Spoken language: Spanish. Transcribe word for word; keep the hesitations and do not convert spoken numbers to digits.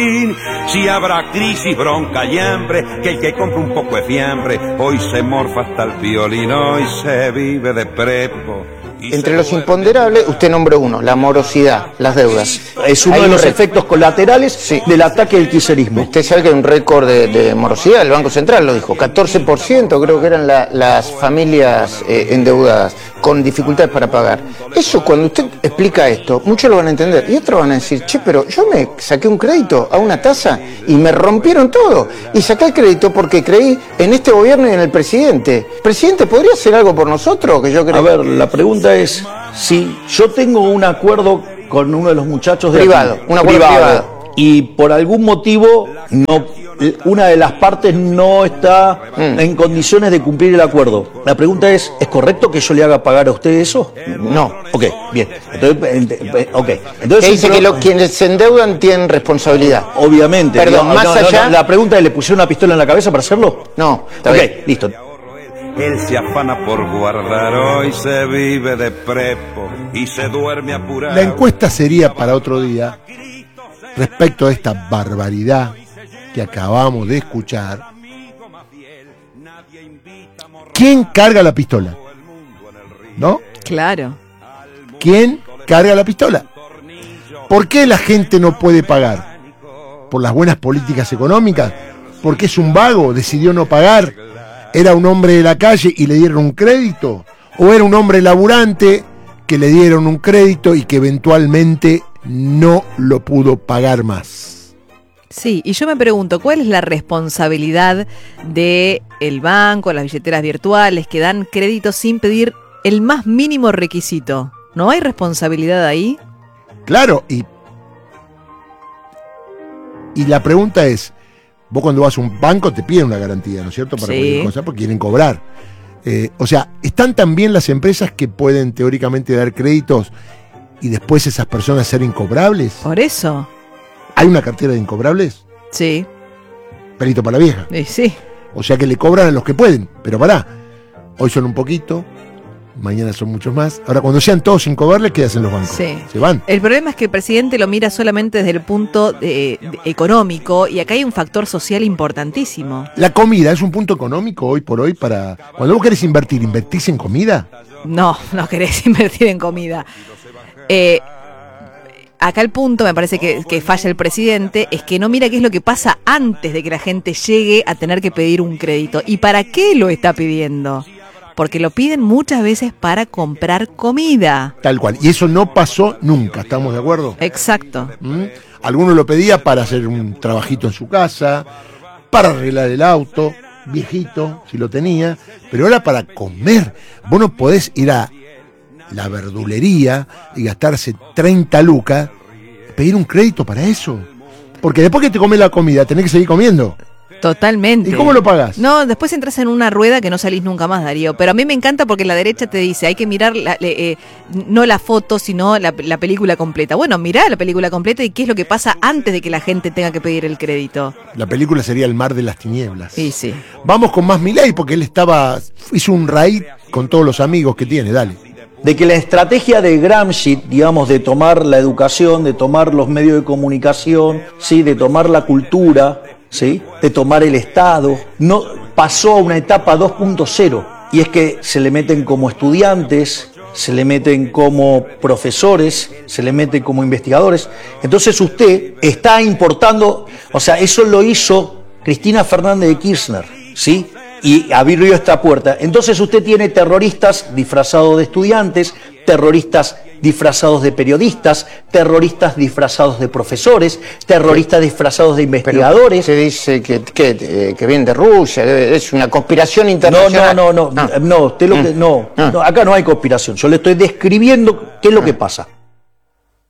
Si habrá crisis, bronca y hambre, que el que compra un poco de fiambre, hoy se morfa hasta el violino y se vive de prepo. Entre los imponderables, usted nombró uno, la morosidad, las deudas. Es uno hay de los un efectos colaterales sí. del ataque del kirchnerismo. Usted sabe que hay un récord de, de morosidad, el Banco Central lo dijo, catorce por ciento creo que eran la, las familias eh, endeudadas, con dificultades para pagar. Eso, cuando usted explica esto, muchos lo van a entender, y otros van a decir, che, pero yo me saqué un crédito a una tasa y me rompieron todo, y saqué el crédito porque creí en este gobierno y en el presidente. Presidente, ¿podría hacer algo por nosotros? Que yo creo... A ver, la pregunta es, si yo tengo un acuerdo con uno de los muchachos de privado, aquí, un acuerdo privado, privado, y por algún motivo no, una de las partes no está mm. en condiciones de cumplir el acuerdo. La pregunta es, ¿es correcto que yo le haga pagar a usted eso? No. Ok, bien. Entonces, okay. Entonces dice pero, que los, quienes se endeudan tienen responsabilidad. Obviamente. Perdón, no, más no, allá... No, no, la pregunta es, ¿le pusieron una pistola en la cabeza para hacerlo? No. Ok, bien. Listo. Él se afana por guardar, hoy se vive de prepo y se duerme apurado. La encuesta sería para otro día respecto a esta barbaridad que acabamos de escuchar. ¿Quién carga la pistola? ¿No? Claro. ¿Quién carga la pistola? ¿Por qué la gente no puede pagar? ¿Por las buenas políticas económicas? ¿Porque es un vago? ¿Decidió no pagar? ¿Era un hombre de la calle y le dieron un crédito? ¿O era un hombre laburante que le dieron un crédito y que eventualmente no lo pudo pagar más? Sí, y yo me pregunto, ¿cuál es la responsabilidad del banco, las billeteras virtuales que dan créditos sin pedir el más mínimo requisito? ¿No hay responsabilidad ahí? Claro, y, y la pregunta es, vos cuando vas a un banco te piden una garantía, ¿no es cierto? Para sí. cualquier cosa, porque quieren cobrar. Eh, o sea, ¿están también las empresas que pueden teóricamente dar créditos y después esas personas ser incobrables? Por eso. ¿Hay una cartera de incobrables? Sí. Perito para la vieja. Sí, sí. O sea que le cobran a los que pueden, pero pará. Hoy son un poquito, mañana son muchos más. Ahora, cuando sean todos sin cobrarles, ¿qué hacen los bancos? Sí. Se van. El problema es que el presidente lo mira solamente desde el punto de, de, económico, y acá hay un factor social importantísimo. ¿La comida es un punto económico hoy por hoy para... Cuando vos querés invertir, ¿invertís en comida? No, no querés invertir en comida. Eh... Acá el punto, me parece que, que falla el presidente, es que no mira qué es lo que pasa antes de que la gente llegue a tener que pedir un crédito. ¿Y para qué lo está pidiendo? Porque lo piden muchas veces para comprar comida. Tal cual. Y eso no pasó nunca, ¿estamos de acuerdo? Exacto. ¿Mm? Alguno lo pedía para hacer un trabajito en su casa, para arreglar el auto, viejito, si lo tenía, pero era para comer. Vos no podés ir a la verdulería y gastarse treinta lucas, pedir un crédito para eso, porque después que te comes la comida tenés que seguir comiendo. Totalmente. ¿Y cómo lo pagás? No, después entras en una rueda que no salís nunca más, Darío. Pero a mí me encanta porque la derecha te dice, hay que mirar la, eh, no la foto, sino la, la película completa. Bueno, mirá la película completa y qué es lo que pasa antes de que la gente tenga que pedir el crédito. La película sería El mar de las tinieblas. Sí, sí. Vamos con más Milei porque él estaba, hizo un raid con todos los amigos que tiene, dale. De que la estrategia de Gramsci, digamos, de tomar la educación, de tomar los medios de comunicación, ¿sí? De tomar la cultura, ¿sí? De tomar el Estado, no pasó a una etapa dos punto cero, y es que se le meten como estudiantes, se le meten como profesores, se le meten como investigadores. Entonces usted está importando, o sea, eso lo hizo Cristina Fernández de Kirchner, ¿sí? Y abrió esta puerta. Entonces usted tiene terroristas disfrazados de estudiantes, terroristas disfrazados de periodistas, terroristas disfrazados de profesores, terroristas disfrazados de investigadores. Pero se dice que, que, que vienen de Rusia, es una conspiración internacional. No, no, no, no, no, no, usted lo que, no, no, acá no hay conspiración. Yo le estoy describiendo qué es lo que pasa.